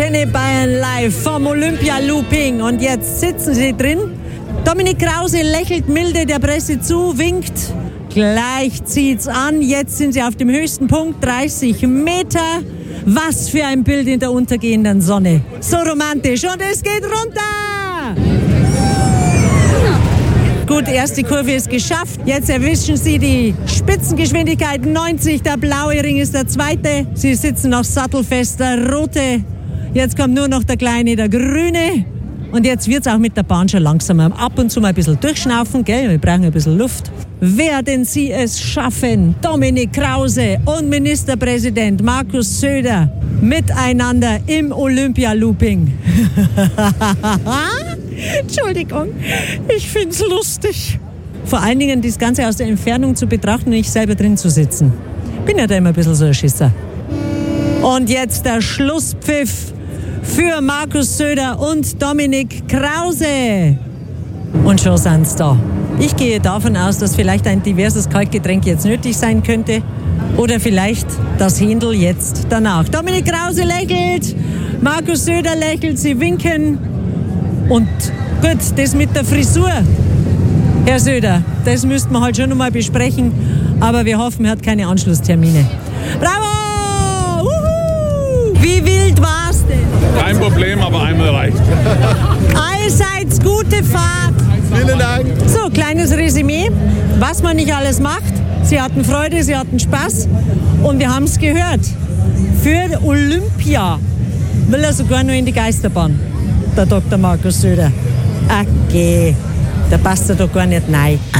Antenne Bayern live vom Olympia-Looping. Und jetzt sitzen sie drin. Dominik Krause lächelt milde der Presse zu, winkt. Gleich zieht's an. Jetzt sind sie auf dem höchsten Punkt, 30 Meter. Was für ein Bild in der untergehenden Sonne. So romantisch. Und es geht runter. Gut, erste Kurve ist geschafft. Jetzt erwischen sie die Spitzengeschwindigkeit 90. Der blaue Ring ist der zweite. Sie sitzen noch sattelfest, der rote. Jetzt kommt nur noch der kleine, der grüne. Und jetzt wird es auch mit der Bahn schon langsamer. Ab und zu mal ein bisschen durchschnaufen, gell? Wir brauchen ein bisschen Luft. Werden sie es schaffen, Dominik Krause und Ministerpräsident Markus Söder miteinander im Olympia-Looping? Entschuldigung, ich find's lustig. Vor allen Dingen das Ganze aus der Entfernung zu betrachten und nicht selber drin zu sitzen. Bin ja da immer ein bisschen so ein Schisser. Und jetzt der Schlusspfiff für Markus Söder und Dominik Krause. Und schon sind's da. Ich gehe davon aus, dass vielleicht ein diverses Kaltgetränk jetzt nötig sein könnte. Oder vielleicht das Händel jetzt danach. Dominik Krause lächelt, Markus Söder lächelt, sie winken. Und gut, das mit der Frisur, Herr Söder, das müssten wir halt schon noch mal besprechen. Aber wir hoffen, er hat keine Anschlusstermine. Bravo! Uhu! Wie wild war's denn? Kein Problem, aber einmal reicht. Allseits gute Fahrt. Vielen Dank. So, kleines Resümee, was man nicht alles macht. Sie hatten Freude, sie hatten Spaß und wir haben es gehört. Für Olympia will er sogar nur in die Geisterbahn, der Dr. Markus Söder. Okay, da passt er doch gar nicht rein.